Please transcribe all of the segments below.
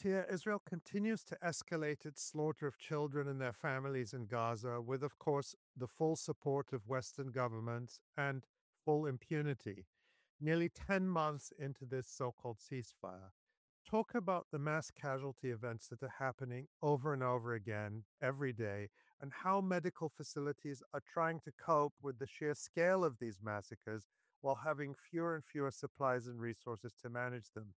Tia, Israel continues to escalate its slaughter of children and their families in Gaza, with, of course, the full support of Western governments and full impunity. Nearly 10 months into this so called ceasefire. Talk about the mass casualty events that are happening over and over again every day, and how medical facilities are trying to cope with the sheer scale of these massacres while having fewer and fewer supplies and resources to manage them.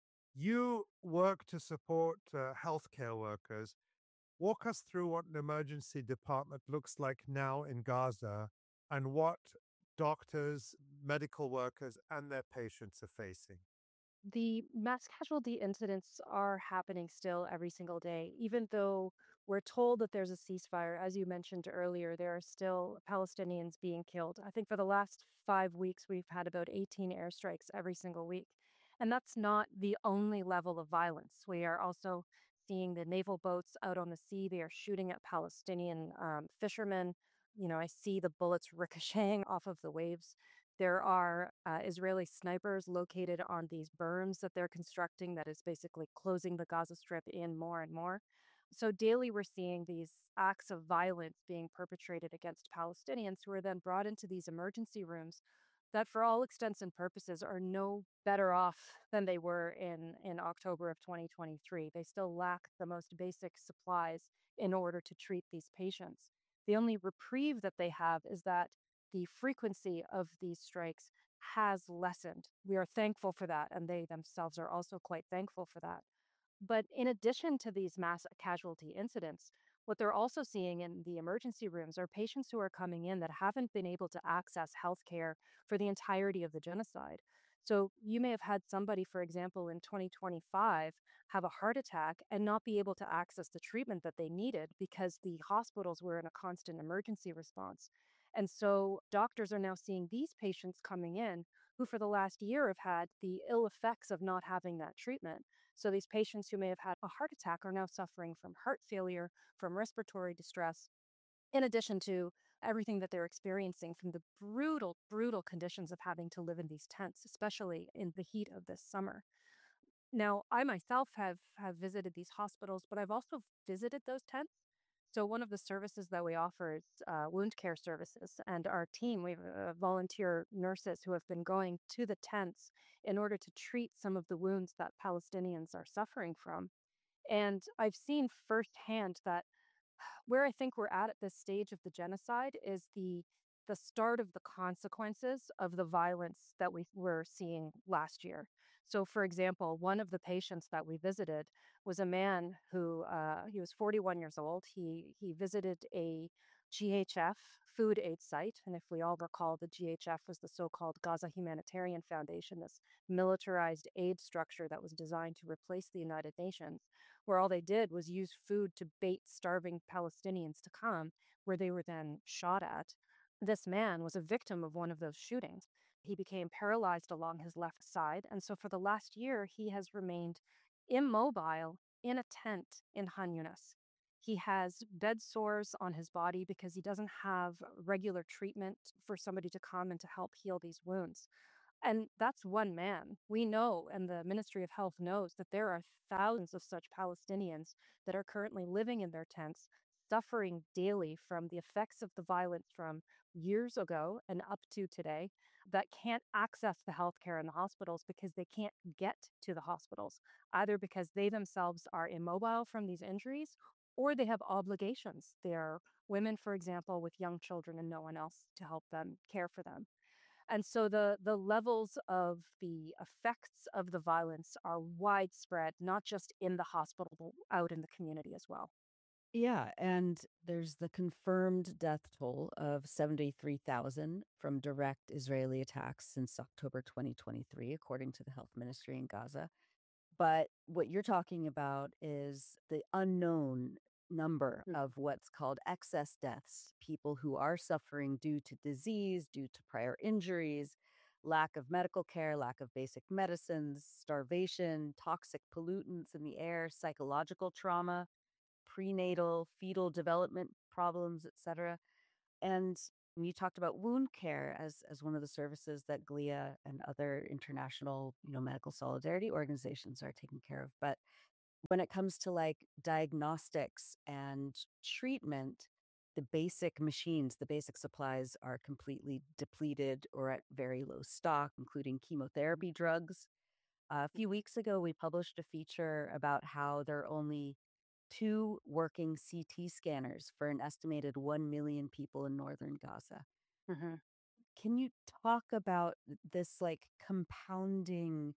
You work to support healthcare workers. Walk us through what an emergency department looks like now in Gaza and what doctors, medical workers, and their patients are facing. The mass casualty incidents are happening still every single day. Even though we're told that there's a ceasefire, as you mentioned earlier, there are still Palestinians being killed. I think for the last 5 weeks, we've had about 18 airstrikes every single week. And that's not the only level of violence. We are also seeing the naval boats out on the sea. They are shooting at Palestinian fishermen. I see the bullets ricocheting off of the waves. There are Israeli snipers located on these berms that they're constructing that is basically closing the Gaza Strip in more and more. So daily, we're seeing these acts of violence being perpetrated against Palestinians who are then brought into these emergency rooms that, for all extents and purposes, are no better off than they were in October of 2023. They still lack the most basic supplies in order to treat these patients. The only reprieve that they have is that the frequency of these strikes has lessened. We are thankful for that, and they themselves are also quite thankful for that. But in addition to these mass casualty incidents, what they're also seeing in the emergency rooms are patients who are coming in that haven't been able to access healthcare for the entirety of the genocide. So you may have had somebody, for example, in 2025 have a heart attack and not be able to access the treatment that they needed because the hospitals were in a constant emergency response. And so doctors are now seeing these patients coming in who, for the last year, have had the ill effects of not having that treatment. So these patients who may have had a heart attack are now suffering from heart failure, from respiratory distress, in addition to everything that they're experiencing from the brutal, brutal conditions of having to live in these tents, especially in the heat of this summer. Now, I myself have visited these hospitals, but I've also visited those tents. So one of the services that we offer is wound care services, and our team, we have volunteer nurses who have been going to the tents in order to treat some of the wounds that Palestinians are suffering from. And I've seen firsthand that where I think we're at this stage of the genocide is the start of the consequences of the violence that we were seeing last year. So, for example, one of the patients that we visited was a man who he was 41 years old. He visited a GHF food aid site, and if we all recall, the GHF was the so-called Gaza Humanitarian Foundation, this militarized aid structure that was designed to replace the United Nations, where all they did was use food to bait starving Palestinians to come, where they were then shot at. This man was a victim of one of those shootings. He became paralyzed along his left side, and so for the last year, he has remained immobile in a tent in Han Yunis. He has bed sores on his body because he doesn't have regular treatment for somebody to come and to help heal these wounds. And that's one man. We know, and the Ministry of Health knows, that there are thousands of such Palestinians that are currently living in their tents, suffering daily from the effects of the violence from years ago and up to today, that can't access the healthcare in the hospitals because they can't get to the hospitals, either because they themselves are immobile from these injuries or they have obligations. They are women, for example, with young children and no one else to help them care for them. And so the levels of the effects of the violence are widespread, not just in the hospital, but out in the community as well. Yeah, and there's the confirmed death toll of 73,000 from direct Israeli attacks since October 2023, according to the health ministry in Gaza. But what you're talking about is the unknown number Mm. of what's called excess deaths, people who are suffering due to disease, due to prior injuries, lack of medical care, lack of basic medicines, starvation, toxic pollutants in the air, psychological trauma, prenatal, fetal development problems, etc. And you talked about wound care as one of the services that GLIA and other international, medical solidarity organizations are taking care of. But When it comes to like diagnostics and treatment, the basic machines, the basic supplies are completely depleted or at very low stock, including chemotherapy drugs. A few weeks ago, we published a feature about how there are only two working CT scanners for an estimated 1 million people in northern Gaza. Mhm. Can you talk about this like compounding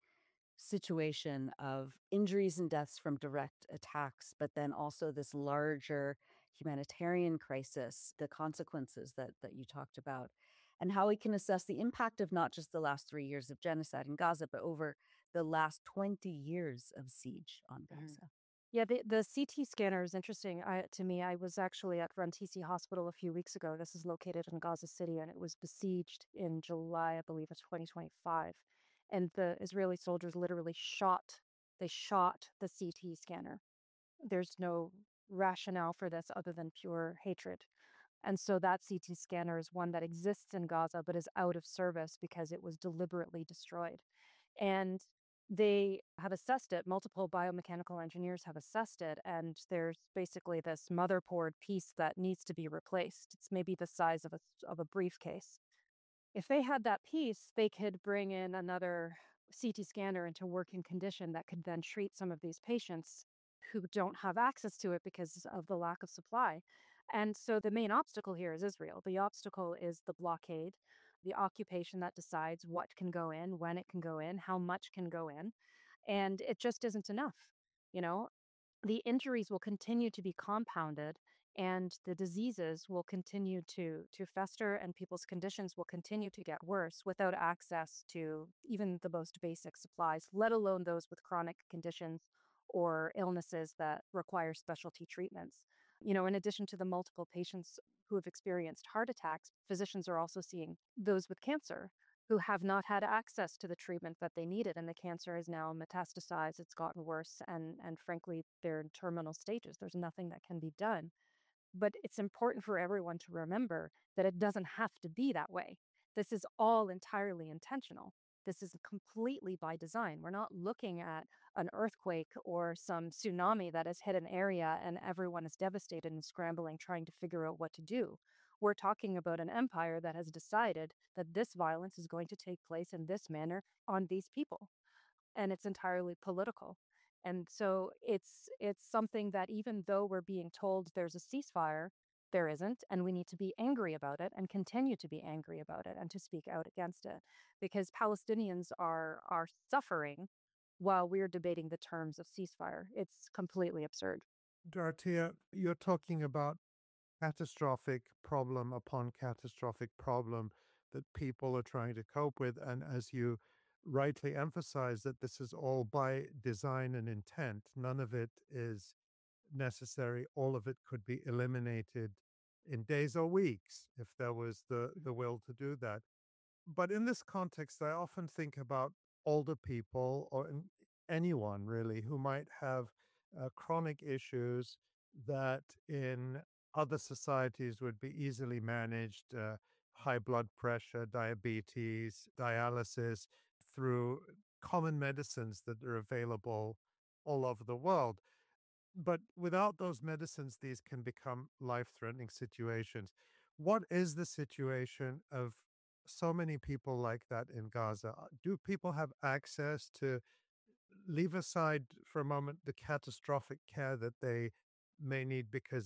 situation of injuries and deaths from direct attacks, but then also this larger humanitarian crisis, the consequences that you talked about, and how we can assess the impact of not just the last 3 years of genocide in Gaza, but over the last 20 years of siege on Mhm. Gaza? Yeah, the CT scanner is interesting to me. I was actually at Rantisi Hospital a few weeks ago. This is located in Gaza City, and it was besieged in July, I believe, of 2025. And the Israeli soldiers literally they shot the CT scanner. There's no rationale for this other than pure hatred. And so that CT scanner is one that exists in Gaza but is out of service because it was deliberately destroyed. And they have assessed it, multiple biomechanical engineers have assessed it, and there's basically this motherboard piece that needs to be replaced. It's maybe the size of a briefcase. If they had that piece, they could bring in another CT scanner into working condition that could then treat some of these patients who don't have access to it because of the lack of supply. And so the main obstacle here is Israel. The obstacle is the blockade, the occupation that decides what can go in, when it can go in, how much can go in. And it just isn't enough. You know, the injuries will continue to be compounded and the diseases will continue to fester and people's conditions will continue to get worse without access to even the most basic supplies, let alone those with chronic conditions or illnesses that require specialty treatments. In addition to the multiple patients who have experienced heart attacks, physicians are also seeing those with cancer who have not had access to the treatment that they needed, and the cancer is now metastasized, it's gotten worse, and frankly, they're in terminal stages. There's nothing that can be done. But it's important for everyone to remember that it doesn't have to be that way. This is all entirely intentional. This is completely by design. We're not looking at an earthquake or some tsunami that has hit an area and everyone is devastated and scrambling, trying to figure out what to do. We're talking about an empire that has decided that this violence is going to take place in this manner on these people, and it's entirely political. And so it's something that even though we're being told there's a ceasefire, there isn't, and we need to be angry about it and continue to be angry about it and to speak out against it because Palestinians are suffering while we're debating the terms of ceasefire. It's completely absurd. Dartia, you're talking about catastrophic problem upon catastrophic problem that people are trying to cope with. And as you rightly emphasize, that this is all by design and intent. None of it is necessary. All of it could be eliminated in days or weeks if there was the will to do that. But in this context, I often think about older people or anyone really who might have chronic issues that in other societies would be easily managed, high blood pressure, diabetes, dialysis, through common medicines that are available all over the world. But without those medicines, these can become life-threatening situations. What is the situation of so many people like that in Gaza? Do people have access to, leave aside for a moment the catastrophic care that they may need because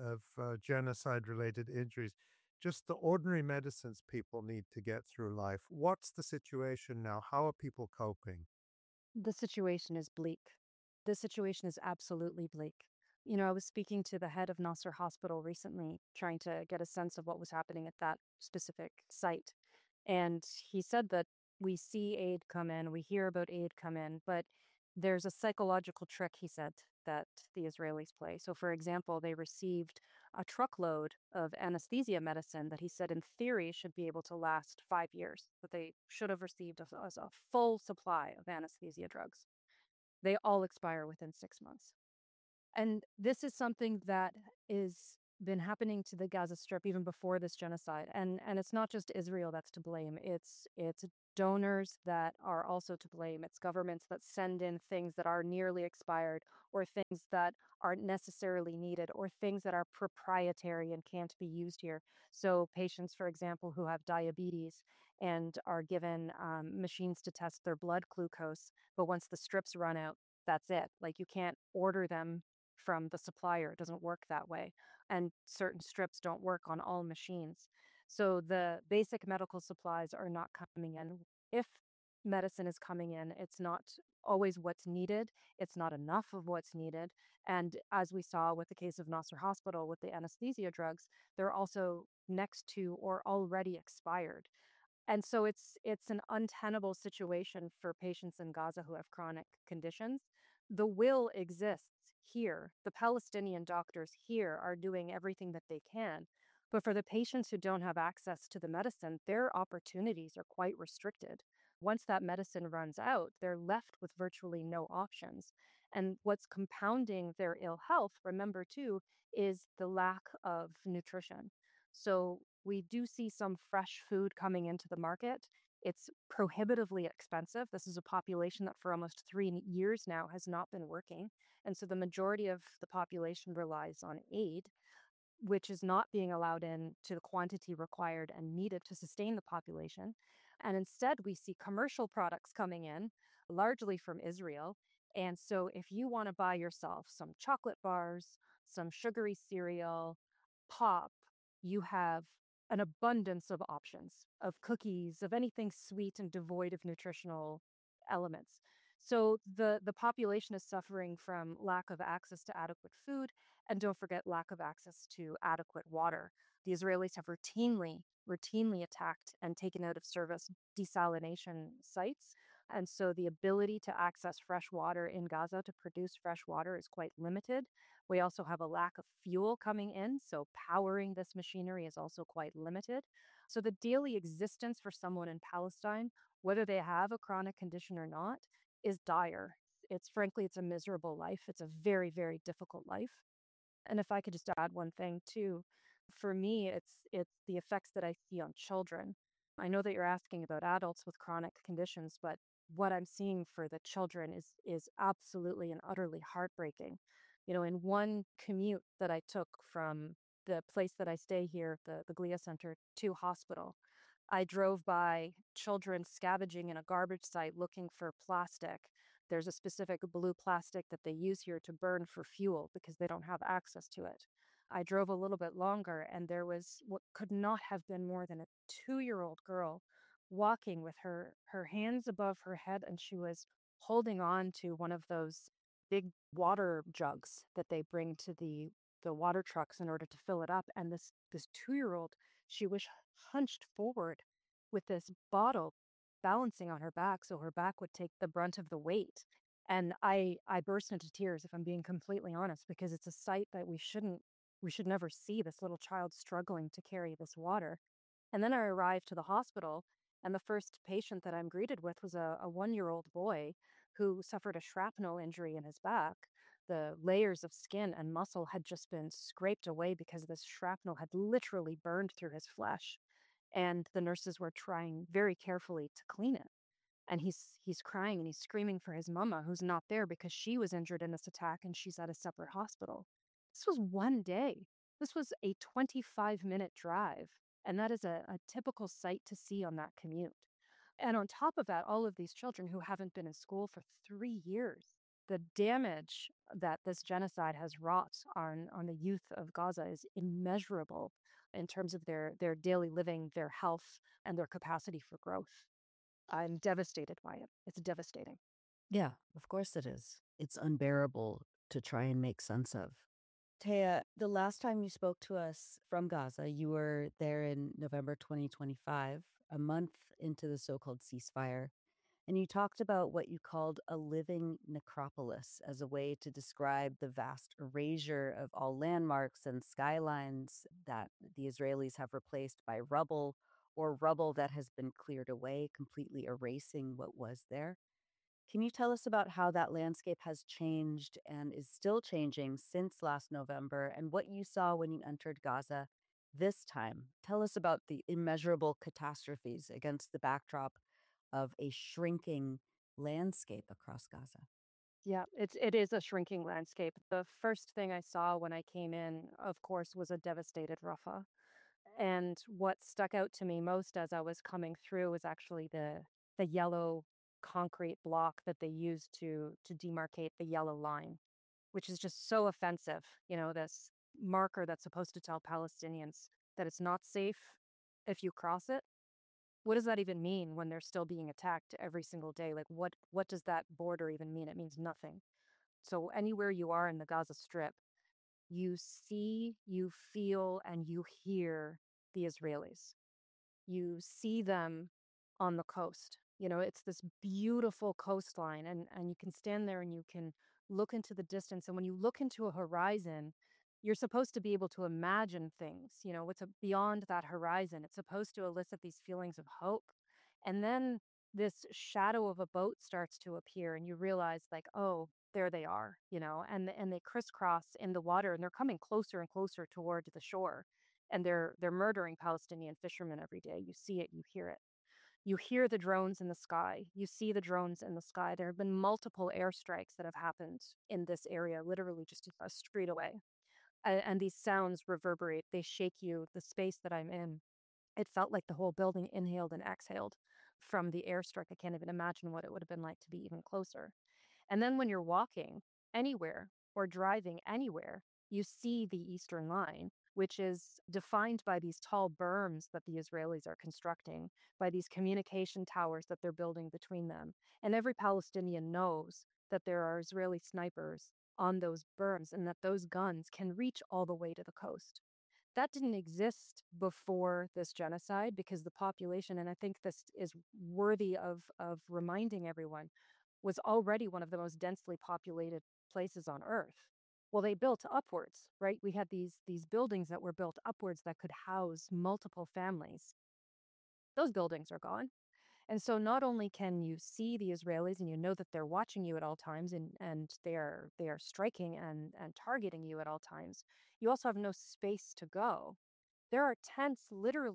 of genocide-related injuries, just the ordinary medicines people need to get through life? What's the situation now? How are people coping? The situation is bleak. The situation is absolutely bleak. I was speaking to the head of Nasser Hospital recently, trying to get a sense of what was happening at that specific site. And he said that we see aid come in, we hear about aid come in, but there's a psychological trick, he said, that the Israelis play. So, for example, they received a truckload of anesthesia medicine that he said, in theory, should be able to last 5 years, that they should have received a full supply of anesthesia drugs. They all expire within 6 months. And this is something that is been happening to the Gaza Strip even before this genocide. And it's not just Israel that's to blame. It's donors that are also to blame. It's governments that send in things that are nearly expired or things that aren't necessarily needed or things that are proprietary and can't be used here. So patients, for example, who have diabetes and are given machines to test their blood glucose, but once the strips run out, that's it. Like you can't order them from the supplier. It doesn't work that way. And certain strips don't work on all machines. So the basic medical supplies are not coming in. If medicine is coming in, it's not always what's needed. It's not enough of what's needed. And as we saw with the case of Nasser Hospital with the anesthesia drugs, they're also next to or already expired. And so it's an untenable situation for patients in Gaza who have chronic conditions. The will exists here. The Palestinian doctors here are doing everything that they can. But for the patients who don't have access to the medicine, their opportunities are quite restricted. Once that medicine runs out, they're left with virtually no options. And what's compounding their ill health, remember too, is the lack of nutrition. So we do see some fresh food coming into the market. It's prohibitively expensive. This is a population that for almost 3 years now has not been working. And so the majority of the population relies on aid, which is not being allowed in to the quantity required and needed to sustain the population. And instead, we see commercial products coming in, largely from Israel. And so, if you want to buy yourself some chocolate bars, some sugary cereal, pop, you have an abundance of options of cookies, of anything sweet and devoid of nutritional elements. So the population is suffering from lack of access to adequate food, and don't forget lack of access to adequate water. The Israelis have routinely attacked and taken out of service desalination sites. And so the ability to access fresh water in Gaza to produce fresh water is quite limited. We also have a lack of fuel coming in, so powering this machinery is also quite limited. So the daily existence for someone in Palestine, whether they have a chronic condition or not, is dire. It's frankly, it's a miserable life. It's a very, very difficult life. And if I could just add one thing too, for me, it's the effects that I see on children. I know that you're asking about adults with chronic conditions, but what I'm seeing for the children is absolutely and utterly heartbreaking. You know, in one commute that I took from the place that I stay here, the Glia Center, to hospital, I drove by children scavenging in a garbage site looking for plastic. There's a specific blue plastic that they use here to burn for fuel because they don't have access to it. I drove a little bit longer, and there was what could not have been more than a 2-year-old girl walking with her hands above her head, and she was holding on to one of those big water jugs that they bring to the water trucks in order to fill it up. And this 2-year-old, she was hunched forward with this bottle balancing on her back so her back would take the brunt of the weight. And I burst into tears, if I'm being completely honest, because it's a sight that we should never see, this little child struggling to carry this water. And then I arrived to the hospital, and the first patient that I'm greeted with was a 1-year-old boy who suffered a shrapnel injury in his back. The layers of skin and muscle had just been scraped away because this shrapnel had literally burned through his flesh. And the nurses were trying very carefully to clean it. And he's crying and he's screaming for his mama, who's not there because she was injured in this attack and she's at a separate hospital. This was one day. This was a 25-minute drive. And that is a typical sight to see on that commute. And on top of that, all of these children who haven't been in school for 3 years. The damage that this genocide has wrought on the youth of Gaza is immeasurable in terms of their daily living, their health, and their capacity for growth. I'm devastated by it. It's devastating. Yeah, of course it is. It's unbearable to try and make sense of. Taya, the last time you spoke to us from Gaza, you were there in November 2025, a month into the so called ceasefire. And you talked about what you called a living necropolis as a way to describe the vast erasure of all landmarks and skylines that the Israelis have replaced by rubble or rubble that has been cleared away, completely erasing what was there. Can you tell us about how that landscape has changed and is still changing since last November and what you saw when you entered Gaza this time? Tell us about the immeasurable catastrophes against the backdrop of a shrinking landscape across Gaza. Yeah, it is a shrinking landscape. The first thing I saw when I came in, of course, was a devastated Rafah. And what stuck out to me most as I was coming through was actually the yellow concrete block that they used to demarcate the yellow line, which is just so offensive. This marker that's supposed to tell Palestinians that it's not safe if you cross it. What does that even mean when they're still being attacked every single day? Like what does that border even mean? It means nothing. So anywhere you are in the Gaza Strip, you see, you feel, and you hear the Israelis. You see them on the coast. It's this beautiful coastline, and you can stand there and you can look into the distance. And when you look into a horizon, you're supposed to be able to imagine things. What's beyond that horizon. It's supposed to elicit these feelings of hope. And then this shadow of a boat starts to appear, and you realize, like, oh, there they are, and they crisscross in the water, and they're coming closer and closer toward the shore, and they're murdering Palestinian fishermen every day. You see it, you hear it. You hear the drones in the sky. You see the drones in the sky. There have been multiple airstrikes that have happened in this area, literally just a street away. And these sounds reverberate. They shake you. The space that I'm in, it felt like the whole building inhaled and exhaled from the airstrike. I can't even imagine what it would have been like to be even closer. And then when you're walking anywhere or driving anywhere, you see the Eastern Line, which is defined by these tall berms that the Israelis are constructing, by these communication towers that they're building between them. And every Palestinian knows that there are Israeli snipers on those berms and that those guns can reach all the way to the coast. That didn't exist before this genocide because the population, and I think this is worthy of reminding everyone, was already one of the most densely populated places on Earth. Well, they built upwards, right? We had these buildings that were built upwards that could house multiple families. Those buildings are gone. And so not only can you see the Israelis and you know that they're watching you at all times and they are striking and targeting you at all times, you also have no space to go. There are tents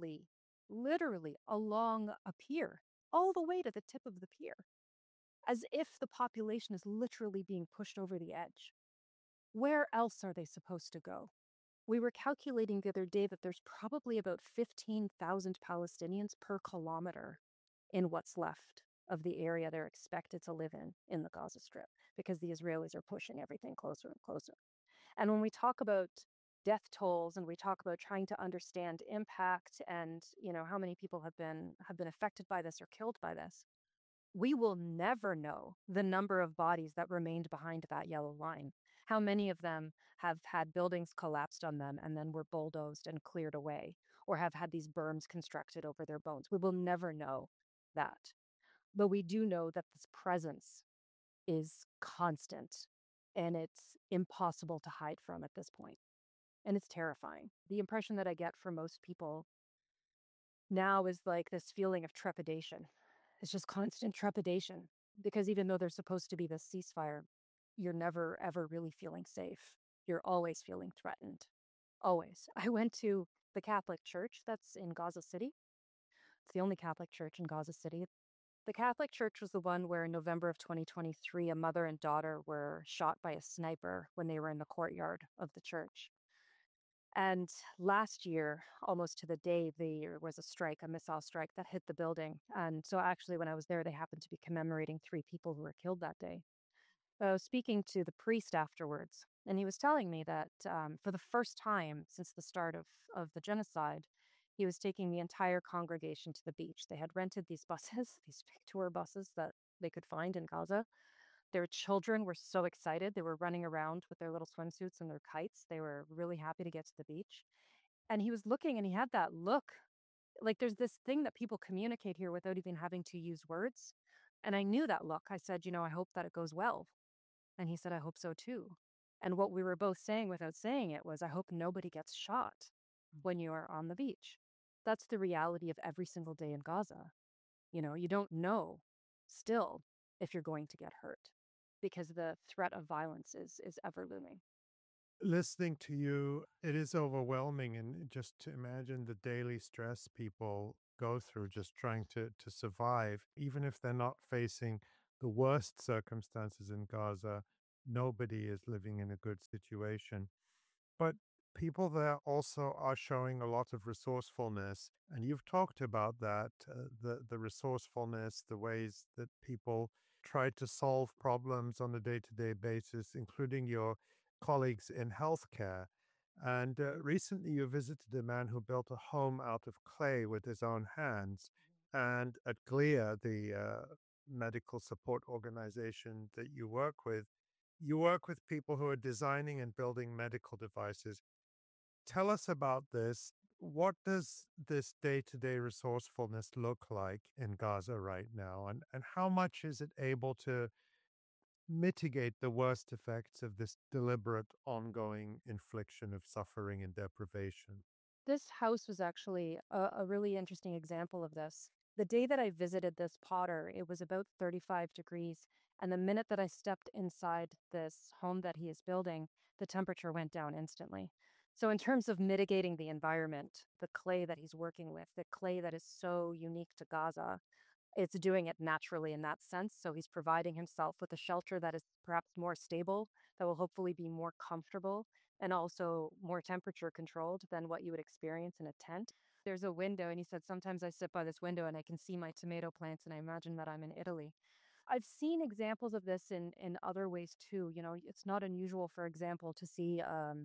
literally along a pier, all the way to the tip of the pier, as if the population is literally being pushed over the edge. Where else are they supposed to go? We were calculating the other day that there's probably about 15,000 Palestinians per kilometer in what's left of the area they're expected to live in the Gaza Strip, because the Israelis are pushing everything closer and closer. And when we talk about death tolls and we talk about trying to understand impact and how many people have been affected by this or killed by this, we will never know the number of bodies that remained behind that yellow line. How many of them have had buildings collapsed on them and then were bulldozed and cleared away, or have had these berms constructed over their bones? We will never know that. But we do know that this presence is constant and it's impossible to hide from at this point. And it's terrifying. The impression that I get from most people now is like this feeling of trepidation. It's just constant trepidation because even though there's supposed to be this ceasefire, you're never ever really feeling safe. You're always feeling threatened. Always. I went to the Catholic Church that's in Gaza City. It's the only Catholic church in Gaza City. The Catholic Church was the one where in November of 2023, a mother and daughter were shot by a sniper when they were in the courtyard of the church. And last year, almost to the day, there was a strike, a missile strike that hit the building. And so, actually, when I was there, they happened to be commemorating three people who were killed that day. I was speaking to the priest afterwards, and he was telling me that for the first time since the start of the genocide, he was taking the entire congregation to the beach. They had rented these buses, these big tour buses that they could find in Gaza. Their children were so excited. They were running around with their little swimsuits and their kites. They were really happy to get to the beach. And he was looking and he had that look. Like there's this thing that people communicate here without even having to use words. And I knew that look. I said, I hope that it goes well. And he said, I hope so too. And what we were both saying without saying it was, I hope nobody gets shot when you are on the beach. That's the reality of every single day in Gaza. You don't know still. if you're going to get hurt because the threat of violence is ever looming. Listening to you, it is overwhelming. And just to imagine the daily stress people go through just trying to survive, even if they're not facing the worst circumstances in Gaza, nobody is living in a good situation. But people there also are showing a lot of resourcefulness. And you've talked about that, the resourcefulness, the ways that people try to solve problems on a day to day basis, including your colleagues in healthcare. And recently you visited a man who built a home out of clay with his own hands. And at GLIA, the medical support organization that you work with people who are designing and building medical devices. Tell us about this. What does this day to day resourcefulness look like in Gaza right now? And how much is it able to mitigate the worst effects of this deliberate, ongoing infliction of suffering and deprivation? This house was actually a really interesting example of this. The day that I visited this potter, it was about 35 degrees. And the minute that I stepped inside this home that he is building, the temperature went down instantly. So, in terms of mitigating the environment, the clay that he's working with, the clay that is so unique to Gaza, it's doing it naturally in that sense. So he's providing himself with a shelter that is perhaps more stable, that will hopefully be more comfortable and also more temperature controlled than what you would experience in a tent. There's a window, and he said, sometimes I sit by this window and I can see my tomato plants, and I imagine that I'm in Italy. I've seen examples of this in other ways too. You know, it's not unusual, for example, to see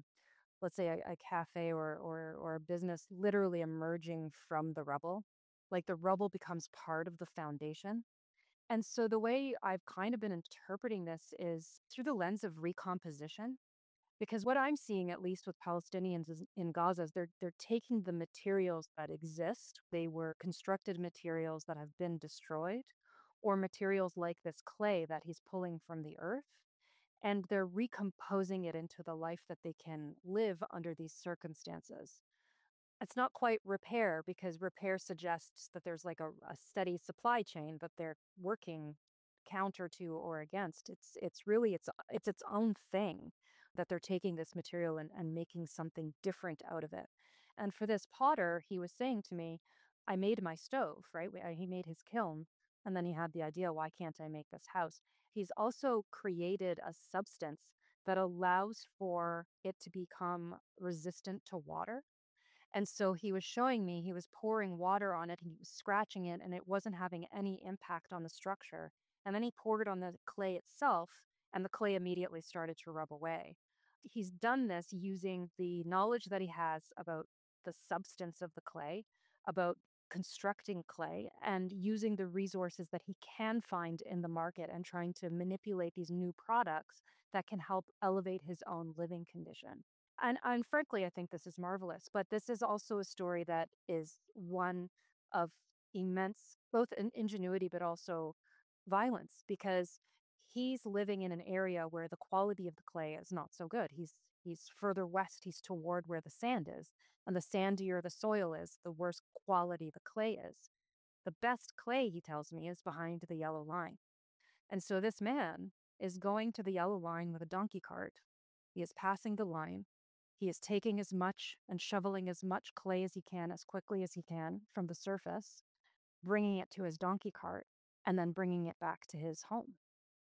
let's say a cafe or a business literally emerging from the rubble. Like the rubble becomes part of the foundation. And so the way I've kind of been interpreting this is through the lens of recomposition. Because what I'm seeing, at least with Palestinians in Gaza, is they're taking the materials that exist. They were constructed materials that have been destroyed, or materials like this clay that he's pulling from the earth, and they're recomposing it into the life that they can live under these circumstances. It's not quite repair because repair suggests that there's like a steady supply chain, but they're working counter to or against. It's really it's its own thing that they're taking this material and making something different out of it. And for this potter, he was saying to me, I made my stove, right? He made his kiln, and then he had the idea, why can't I make this house? He's also created a substance that allows for it to become resistant to water, and so he was showing me, he was pouring water on it and he was scratching it, and it wasn't having any impact on the structure. And then he poured it on the clay itself, and the clay immediately started to rub away. He's done this using the knowledge that he has about the substance of the clay, about constructing clay, and using the resources that he can find in the market and trying to manipulate these new products that can help elevate his own living condition. And frankly, I think this is marvelous, but this is also a story that is one of immense both ingenuity but also violence, because he's living in an area where the quality of the clay is not so good. He's further west, he's toward where the sand is, and the sandier the soil is, the worse quality the clay is. The best clay, he tells me, is behind the yellow line. And so this man is going to the yellow line with a donkey cart. He is passing the line. He is taking as much and shoveling as much clay as he can, as quickly as he can from the surface, bringing it to his donkey cart, and then bringing it back to his home.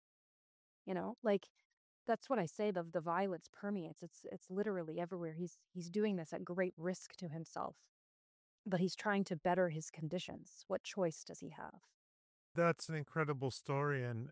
You know, like that's what I say. The violence permeates. It's literally everywhere. He's doing this at great risk to himself, but he's trying to better his conditions. What choice does he have? That's an incredible story. And,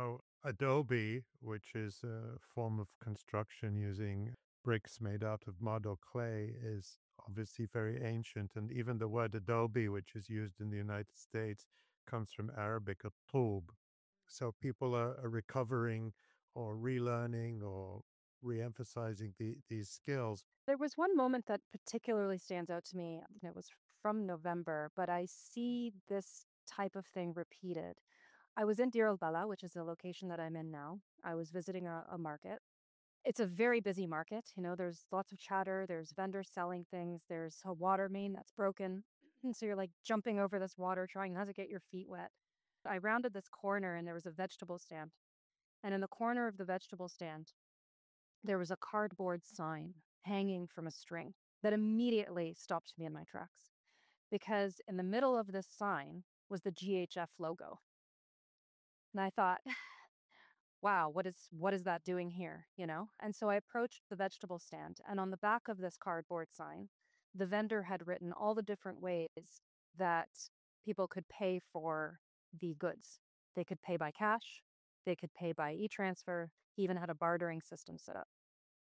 adobe, which is a form of construction using bricks made out of mud or clay, is obviously very ancient. And even the word adobe, which is used in the United States, comes from Arabic, atub. So people are recovering or relearning or re-emphasizing these skills. There was one moment that particularly stands out to me, and it was from November, but I see this type of thing repeated. I was in Deir el-Bala, which is the location that I'm in now. I was visiting a market. It's a very busy market. You know, there's lots of chatter, there's vendors selling things, there's a water main that's broken. And so you're like jumping over this water, trying not to get your feet wet. I rounded this corner and there was a vegetable stand. And in the corner of the vegetable stand, there was a cardboard sign hanging from a string that immediately stopped me in my tracks. Because in the middle of this sign was the GHF logo. And I thought, wow, what is that doing here, you know? And so I approached the vegetable stand, and on the back of this cardboard sign, the vendor had written all the different ways that people could pay for the goods. They could pay by cash, they could pay by e-transfer, he even had a bartering system set up.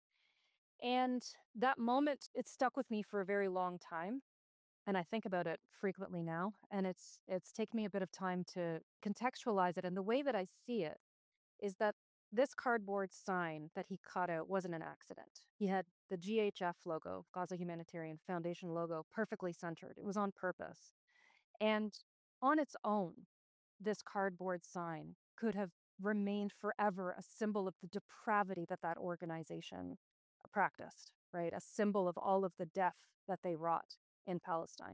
And that moment, it stuck with me for a very long time. And I think about it frequently now. And it's taken me a bit of time to contextualize it. And the way that I see it is that this cardboard sign that he cut out wasn't an accident. He had the GHF logo, Gaza Humanitarian Foundation logo, perfectly centered. It was on purpose. And on its own, this cardboard sign could have remained forever a symbol of the depravity that that organization practiced, right? A symbol of all of the death that they wrought in Palestine.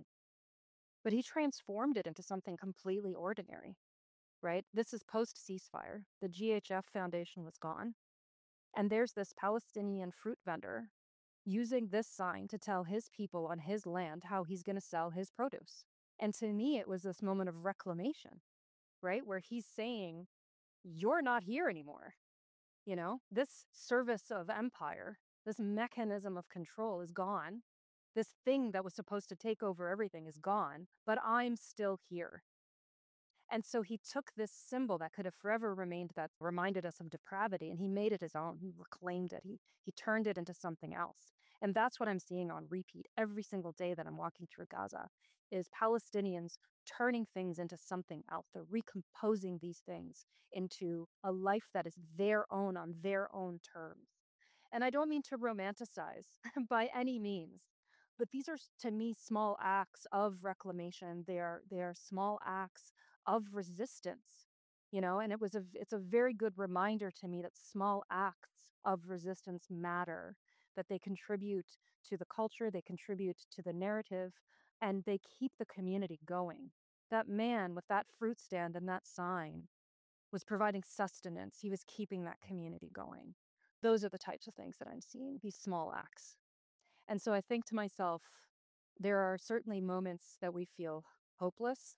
But he transformed it into something completely ordinary, right? This is post ceasefire. The GHF Foundation was gone. And there's this Palestinian fruit vendor using this sign to tell his people on his land how he's going to sell his produce. And to me, it was this moment of reclamation, right? Where he's saying, you're not here anymore. You know, this service of empire, this mechanism of control is gone. This thing that was supposed to take over everything is gone, but I'm still here. And so he took this symbol that could have forever remained, that reminded us of depravity, and he made it his own. He reclaimed it. He turned it into something else. And that's what I'm seeing on repeat every single day that I'm walking through Gaza, is Palestinians turning things into something else. They're recomposing these things into a life that is their own on their own terms. And I don't mean to romanticize by any means, but these are, to me, small acts of reclamation. They are small acts of resistance, you know, and it's a very good reminder to me that small acts of resistance matter, that they contribute to the culture, they contribute to the narrative, and they keep the community going. That man with that fruit stand and that sign was providing sustenance. He was keeping that community going. Those are the types of things that I'm seeing, these small acts. And so I think to myself, there are certainly moments that we feel hopeless,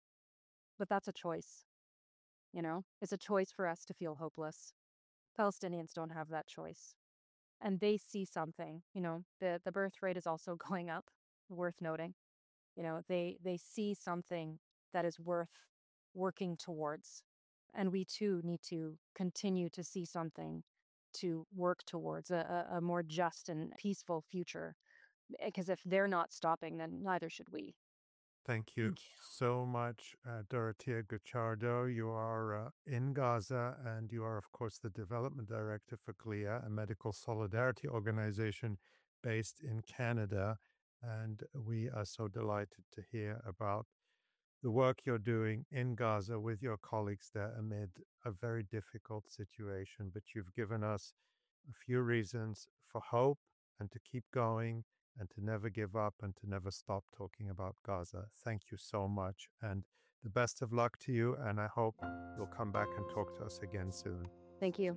but that's a choice. You know, it's a choice for us to feel hopeless. Palestinians don't have that choice. And they see something, you know, the birth rate is also going up, worth noting. You know, they see something that is worth working towards. And we too need to continue to see something to work towards a more just and peaceful future. Because if they're not stopping, then neither should we. Thank you so much, Dorothea Guicciardo. You are in Gaza, and you are, of course, the Development Director for GLIA, a medical solidarity organization based in Canada. And we are so delighted to hear about the work you're doing in Gaza with your colleagues there amid a very difficult situation. But you've given us a few reasons for hope and to keep going and to never give up and to never stop talking about Gaza. Thank you so much, and the best of luck to you, and I hope you'll come back and talk to us again soon. Thank you.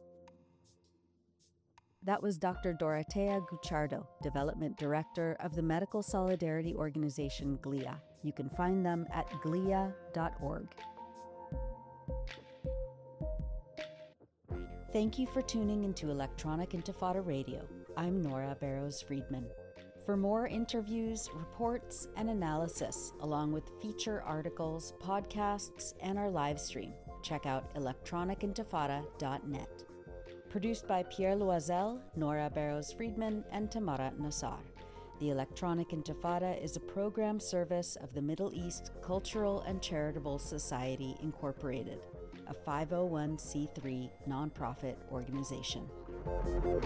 That was Dr. Dorothea Guicciardo, Development Director of the medical solidarity organization GLIA. You can find them at glia.org. Thank you for tuning into Electronic Intifada Radio. I'm Nora Barrows-Friedman. For more interviews, reports, and analysis, along with feature articles, podcasts, and our live stream, check out electronicintifada.net. Produced by Pierre Loisel, Nora Barrows-Friedman, and Tamara Nassar. The Electronic Intifada is a program service of the Middle East Cultural and Charitable Society, Incorporated, a 501c3 nonprofit organization.